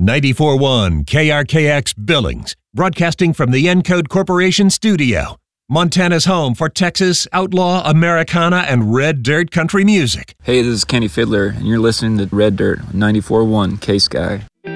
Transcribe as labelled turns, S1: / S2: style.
S1: 94.1 KRKX Billings, broadcasting from the Encode Corporation studio. Montana's home for Texas, outlaw, Americana, and red dirt country music.
S2: Hey, this is Kenny Fiddler, and you're listening to Red Dirt on 94.1 K-Sky.